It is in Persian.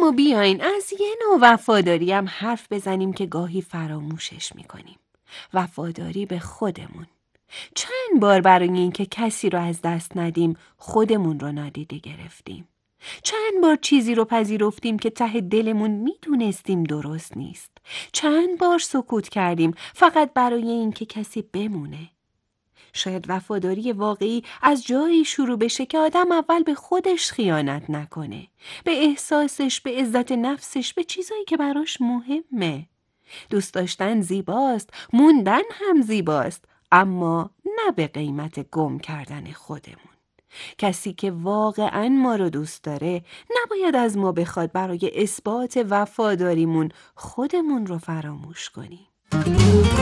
اما بیاین از یه نوع وفاداری هم حرف بزنیم که گاهی فراموشش میکنیم. وفاداری به خودمون. چند بار برای اینکه کسی رو از دست ندیم خودمون رو نادیده گرفتیم. چند بار چیزی رو پذیرفتیم که ته دلمون میدونستیم درست نیست. چند بار سکوت کردیم فقط برای اینکه کسی بمونه. شاید وفاداری واقعی از جایی شروع بشه که آدم اول به خودش خیانت نکنه، به احساسش، به عزت نفسش، به چیزایی که براش مهمه. دوست داشتن زیباست، موندن هم زیباست، اما نه به قیمت گم کردن خودمون. کسی که واقعاً ما رو دوست داره نباید از ما بخواد برای اثبات وفاداریمون خودمون رو فراموش کنیم.